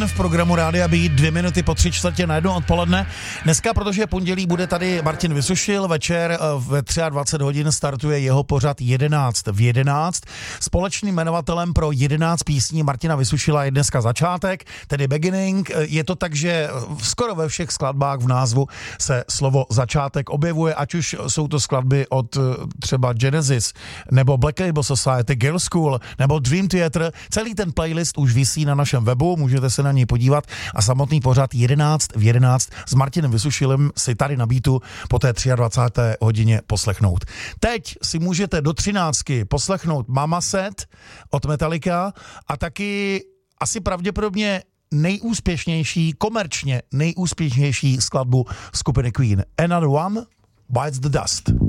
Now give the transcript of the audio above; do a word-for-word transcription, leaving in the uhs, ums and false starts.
V programu Rádia Beat dvě minuty po tři čtvrtě na jedno odpoledne. Dneska, protože je pondělí, bude tady Martin Vysušil. Večer ve dvacet tři hodin startuje jeho pořad jedenáct v jedenáct. Společným jmenovatelem pro jedenáct písní Martina Vysušila je dneska začátek, tedy beginning. Je to tak, že skoro ve všech skladbách v názvu se slovo začátek objevuje, ať už jsou to skladby od třeba Genesis, nebo Black Label Society, Girl School, nebo Dream Theater. Celý ten playlist už visí na našem webu, můžete se na něj podívat a samotný pořad jedenáct v jedenáct s Martinem Vysušilem si tady na Beatu po té dvacáté třetí hodině poslechnout. Teď si můžete do třináctky poslechnout Mama Set od Metallica a taky asi pravděpodobně nejúspěšnější, komerčně nejúspěšnější skladbu skupiny Queen. Another One Bites the Dust.